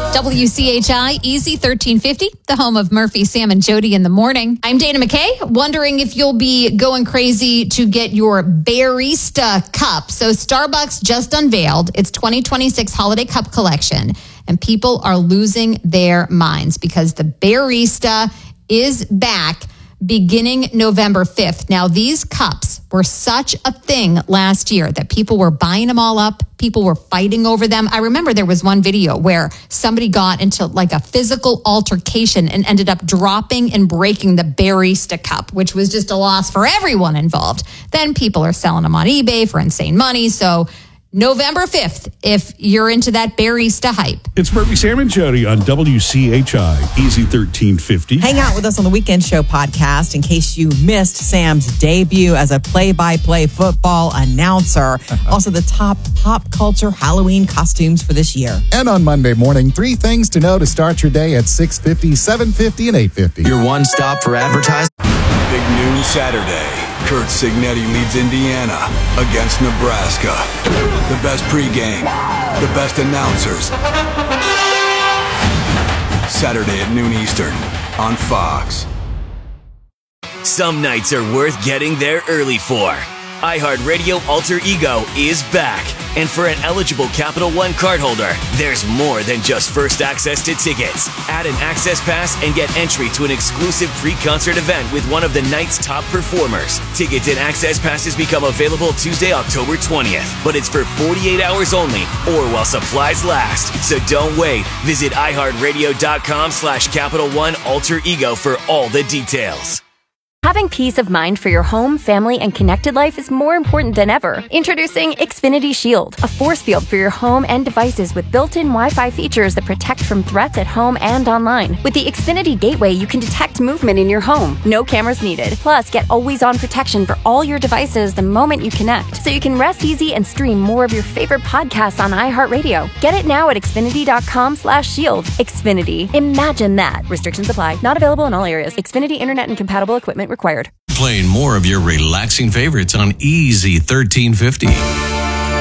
WCHI Easy 1350, the home of Murphy, Sam, and Jody in the morning. I'm Dana McKay, wondering if you'll be going crazy to get your Barista Cup. So Starbucks just unveiled its 2026 Holiday Cup collection, and people are losing their minds because the Barista is back beginning November 5th. Now, these cups were such a thing last year that people were buying them all up. People were fighting over them. I remember there was one video where somebody got into like a physical altercation and ended up dropping and breaking the Barista Cup, which was just a loss for everyone involved. Then people are selling them on eBay for insane money. So November 5th, if you're into that Barista hype. It's Murphy, Sam, and Jody on WCHI Easy 1350. Hang out with us on the Weekend Show podcast in case you missed Sam's debut as a play-by-play football announcer. Also, the top pop culture Halloween costumes for this year. And on Monday morning, 3 things to know to start your day at 6:50, 7:50, and 8:50. Your one stop for advertising. Big noon Saturday. Curt Cignetti leads Indiana against Nebraska. The best pregame, the best announcers. Saturday at noon Eastern on Fox. Some nights are worth getting there early for. iHeartRadio Alter Ego is back. And for an eligible Capital One cardholder, there's more than just first access to tickets. Add an access pass and get entry to an exclusive pre-concert event with one of the night's top performers. Tickets and access passes become available Tuesday, October 20th. But it's for 48 hours only or while supplies last. So don't wait. Visit iHeartRadio.com/Capital One Alter Ego for all the details. Having peace of mind for your home, family, and connected life is more important than ever. Introducing Xfinity Shield, a force field for your home and devices with built-in Wi-Fi features that protect from threats at home and online. With the Xfinity Gateway, you can detect movement in your home. No cameras needed. Plus, get always-on protection for all your devices the moment you connect, so you can rest easy and stream more of your favorite podcasts on iHeartRadio. Get it now at Xfinity.com/shield. Xfinity. Imagine that. Restrictions apply. Not available in all areas. Xfinity Internet and compatible equipment required. Playing more of your relaxing favorites on Easy 1350.